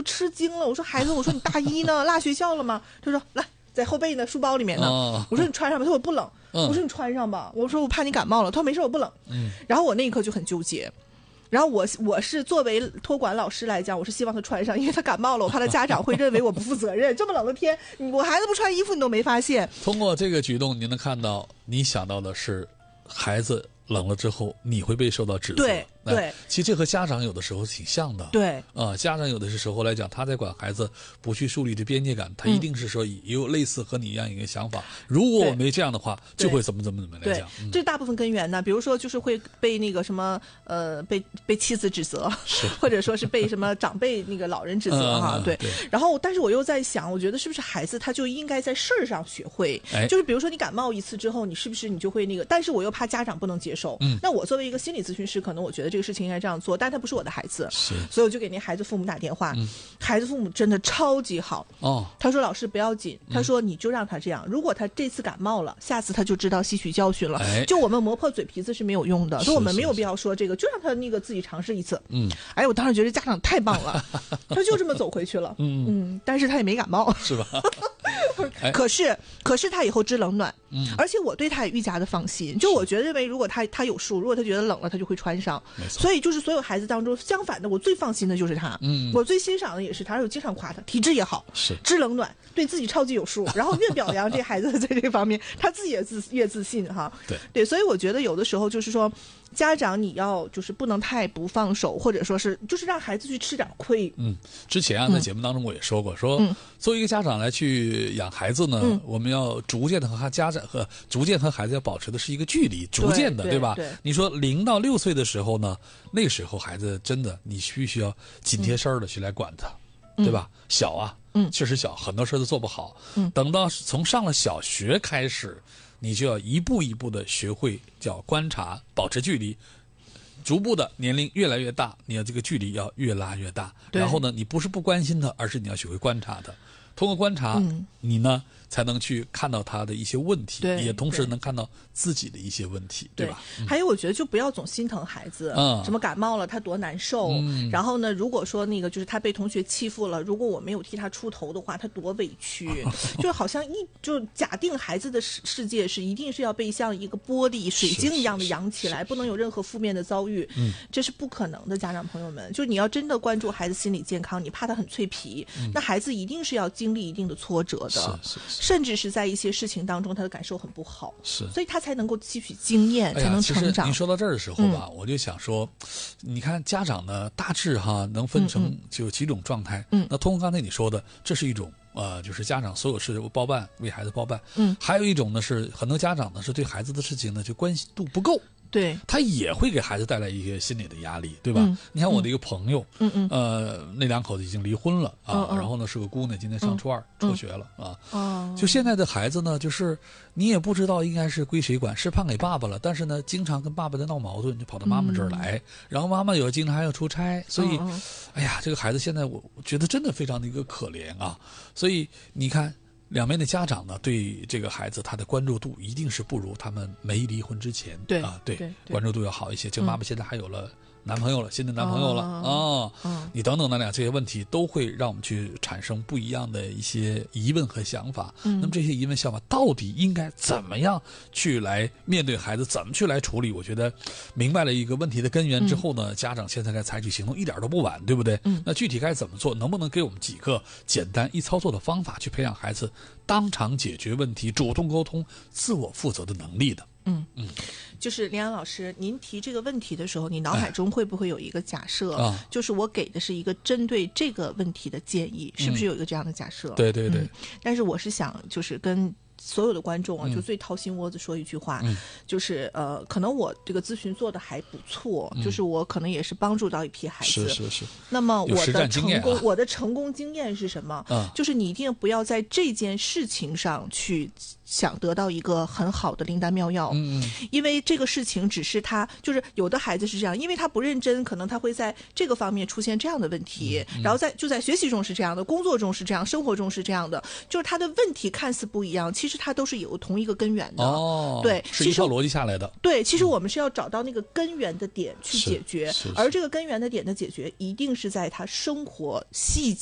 吃惊了，我说孩子，我说你大一呢，落学校了吗？他说来，在后背呢，书包里面呢。我说你穿上吧，他说我不冷。我说你穿上吧，我说我怕你感冒了。他说没事，我不冷。然后我那一刻就很纠结。然后我是作为托管老师来讲，我是希望他穿上，因为他感冒了，我怕他家长会认为我不负责任。这么冷的天，我孩子不穿衣服你都没发现。 通过这个举动，你能看到，你想到的是孩子冷了之后，你会被受到指责。 对， 其实这和家长有的时候挺像的。 对家长有的时候来讲，他在管孩子不去树立的边界感，他一定是说也有类似和你一样一个想法。如果我没这样的话，就会怎么来讲。 这大部分根源呢，比如说就是会被那个什么被妻子指责，或者说是被什么长辈那个老人指责哈。对。然后，但是我又在想，我觉得是不是孩子他就应该在事儿上学会，就是比如说你感冒一次之后，你是不是你就会那个？但是我又怕家长不能接受。那我作为一个心理咨询师，可能我觉得这个事情应该这样做，但他不是我的孩子，所以我就给那孩子父母打电话。孩子父母真的超级好。他说老师不要紧，他说你就让他这样，如果他这次感冒了，下次他就知道吸取教训了。就我们磨破嘴皮子是没有用的，所以我们没有必要说这个，就让他那个自己尝试一次。我当时觉得家长太棒了，他就这么走回去了。但是他也没感冒，是吧？可是他以后知冷暖。而且我对他也愈加的放心，就我觉得认为如果他有数，如果他觉得冷了，他就会穿上。所以就是所有孩子当中，相反的，我最放心的就是他。我最欣赏的也是他，我经常夸他体质也好，知冷暖，对自己超级有数。然后越表扬这孩子在这方面，他自己也越自信哈。对，所以我觉得有的时候就是说，家长你要就是不能太不放手，或者说是就是让孩子去吃点亏。 之前在节目当中我也说过，说作为一个家长来去养孩子呢，我们要逐渐的和孩子要保持的是一个距离，逐渐的，对吧？你说0到6岁的时候呢，那个时候孩子真的你必须要紧贴身的去来管他，对吧？小啊，确实小，很多事都做不好。等到从上了小学开始，你就要一步一步的学会叫观察，保持距离。逐步的年龄越来越大，你要这个距离要越拉越大。然后呢，你不是不关心他，而是你要学会观察他。通过观察，你呢才能去看到他的一些问题，也同时能看到自己的一些问题，对吧？ 还有，我觉得就不要总心疼孩子，什么感冒了他多难受。然后呢，如果说那个就是他被同学欺负了，如果我没有替他出头的话，他多委屈。就好像就假定孩子的世界一定是要被像一个玻璃水晶一样的扬起来，不能有任何负面的遭遇。这是不可能的，家长朋友们，就你要真的关注孩子心理健康，你怕他很脆皮，那孩子一定是要经历一定的挫折的，甚至是在一些事情当中他的感受很不好，所以他才能够吸取经验，才能成长。 其实您说到这儿的时候吧，我就想说，你看家长呢大致能分成就几种状态。那通过刚才你说的，这是一种就是家长所有事包办，为孩子包办。还有一种呢是很多家长呢是对孩子的事情呢就关心度不够。 对， 他也会给孩子带来一个心理的压力，对吧？你看我的一个朋友，那两口子已经离婚了啊，然后呢是个姑娘，今年上初2辍学了啊。就现在的孩子呢，就是你也不知道应该是归谁管，是判给爸爸了，但是呢，经常跟爸爸在闹矛盾，就跑到妈妈这儿来，然后妈妈有经常还要出差，所以，哎呀，这个孩子现在我觉得真的非常的一个可怜啊。所以你看。两边的家长呢，对这个孩子他的关注度一定是不如他们没离婚之前。对，关注度要好一些。这个妈妈现在还有了男朋友了，新的男朋友了你等等那这些问题都会让我们去产生不一样的一些疑问和想法。那么这些疑问想法到底应该怎么样去来面对孩子，怎么去来处理？我觉得明白了一个问题的根源之后呢，家长现在该采取行动一点都不晚，对不对？那具体该怎么做？能不能给我们几个简单易操作的方法，去培养孩子当场解决问题、主动沟通、自我负责的能力的？ 就是林安老师，您提这个问题的时候，你脑海中会不会有一个假设，就是我给的是一个针对这个问题的建议，是不是有一个这样的假设？ 对。 但是我是想，就是跟所有的观众就最掏心窝子说一句话，就是可能我这个咨询做的还不错，就是我可能也是帮助到一批孩子。 是。 那么我的成功经验是什么？就是你一定不要在这件事情上去想得到一个很好的灵丹妙药，因为这个事情只是他就是有的孩子是这样，因为他不认真，可能他会在这个方面出现这样的问题，然后在学习中是这样的，工作中是这样，生活中是这样的，就是他的问题看似不一样，其实他都是有同一个根源的。对， 是一套逻辑下来的。 对，其实我们是要找到那个根源的点去解决，而这个根源的点的解决一定是在他生活细节